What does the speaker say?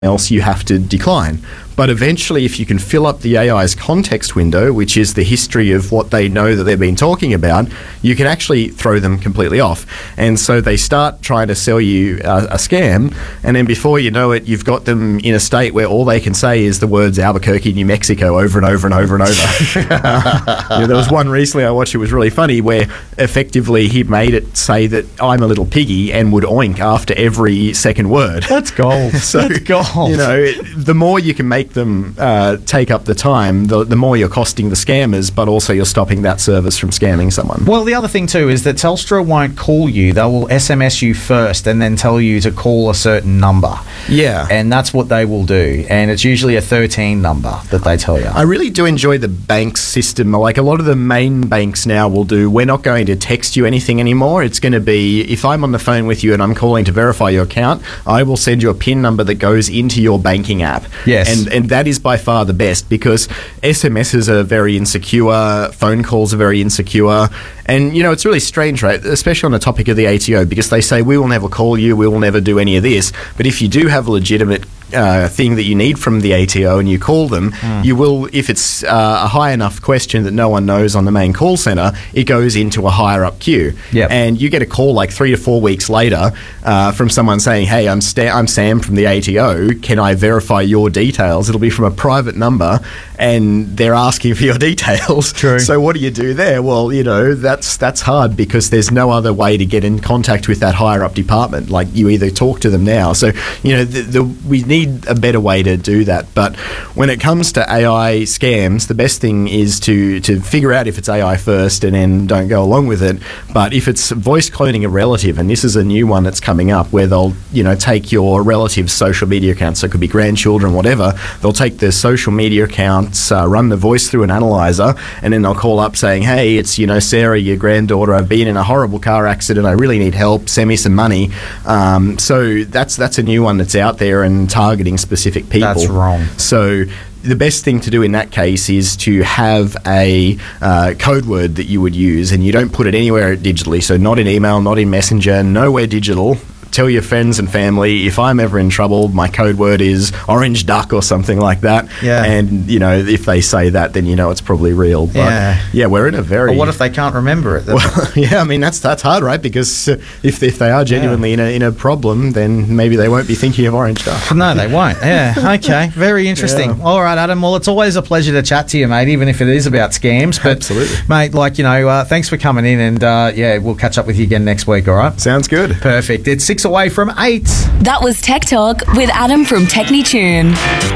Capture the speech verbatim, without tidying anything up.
else you have to decline. But eventually, if you can fill up the A I's context window, which is the history of what they know that they've been talking about, you can actually throw them completely off. And so they start trying to sell you a, a scam, and then before you know it, you've got them in a state where all they can say is the words Albuquerque, New Mexico over and over and over and over. uh, you know, there was one recently I watched, it was really funny, where effectively he made it say that I'm a little piggy and would oink after every second word. That's gold. So, That's gold. You know, it, the more you can make them uh, take up the time, the, the more you're costing the scammers, but also you're stopping that service from scamming someone. Well, the other thing too is that Telstra won't call you. They will S M S you first and then tell you to call a certain number. Yeah. And that's what they will do. And it's usually a thirteen number that they tell you. I really do enjoy the bank system. Like a lot of the main banks now will do, we're not going to text you anything anymore. It's going to be, if I'm on the phone with you and I'm calling to verify your account, I will send you a PIN number that goes into your banking app. Yes. And, and that is by far the best, because S M Ses are very insecure, phone calls are very insecure, and you know, it's really strange, right, especially on the topic of the A T O, because they say we will never call you, we will never do any of this, but if you do have a legitimate Uh, thing that you need from the A T O and you call them, mm. you will, if it's uh, a high enough question that no one knows on the main call centre, it goes into a higher up queue. Yep. And you get a call like three to four weeks later uh, from someone saying, hey, I'm, Sta- I'm Sam from the A T O, can I verify your details? It'll be from a private number and they're asking for your details. True. So what do you do there? Well, you know, that's that's hard, because there's no other way to get in contact with that higher up department. Like, you either talk to them now. So, you know, the, the, we need a better way to do that. But when it comes to A I scams, the best thing is to to figure out if it's A I first and then don't go along with it. But if it's voice cloning a relative, and this is a new one that's coming up, where they'll, you know, take your relative's social media accounts, so it could be grandchildren, whatever, they'll take their social media accounts, uh, run the voice through an analyzer, and then they'll call up saying, hey, it's, you know, Sarah, your granddaughter, I've been in a horrible car accident, I really need help, send me some money. Um, so that's that's a new one that's out there and targeting specific people. That's wrong. So the best thing to do in that case is to have a uh, code word that you would use, and you don't put it anywhere digitally, so not in email, not in Messenger, nowhere digital. Tell your friends and family, if I'm ever in trouble, my code word is orange duck or something like that. Yeah. And, you know, if they say that, then you know it's probably real. But, yeah. yeah, we're in a very... But what if they can't remember it? Well, yeah, I mean, that's that's hard, right? Because uh, if if they are genuinely yeah. in, a, in a problem, then maybe they won't be thinking of orange duck. No, they won't. Yeah, okay. Very interesting. Yeah. All right, Adam. Well, it's always a pleasure to chat to you, mate, even if it is about scams. But, absolutely. Mate, like, you know, uh, thanks for coming in, and, uh, yeah, we'll catch up with you again next week, all right? Sounds good. Perfect. It's six away from eight. That was Tech Talk with Adam from TechniTune.